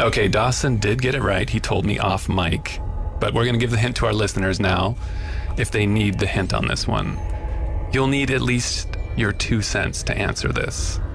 Okay, Dawson did get it right. He told me off mic. But we're going to give the hint to our listeners now if they need the hint on this one. You'll need at least your 2 cents to answer this.